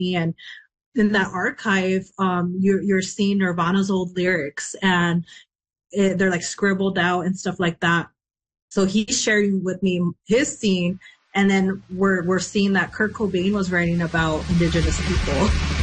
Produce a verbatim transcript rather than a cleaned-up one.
me. And in that archive, um, you're, you're seeing Nirvana's old lyrics, and it, they're like scribbled out and stuff like that. So he's sharing with me his scene, and then we're we're seeing that Kurt Cobain was writing about indigenous people.